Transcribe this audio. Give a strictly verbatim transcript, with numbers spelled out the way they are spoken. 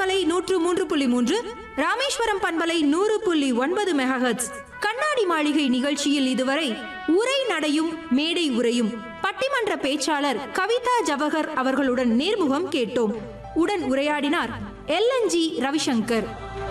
பண்பலை நூற்று மூன்று புள்ளி மூன்று, ராமேஸ்வரம் பண்பலை நூறு புள்ளி ஒன்பது மெகாஹெர்ட்ஸ். கண்ணாடி மாளிகை நிகழ்ச்சியில் இதுவரை உரை நடையும் மேடை உரையும் பட்டிமன்ற பேச்சாளர் கவிதா ஜவஹர் அவர்களுடன் நேர்முகம் கேட்டோம். உடன் உரையாடினார் எல் என் ஜி ரவிசங்கர்.